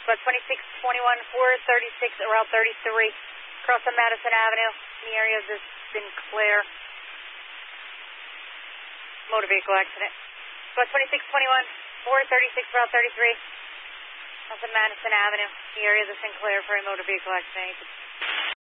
Squad 2621, 436, Route 33, across on Madison Avenue, in the area of the Sinclair motor vehicle accident. Squad 2621, 436, Route 33, across on Madison Avenue, in the area of the Sinclair for a motor vehicle accident.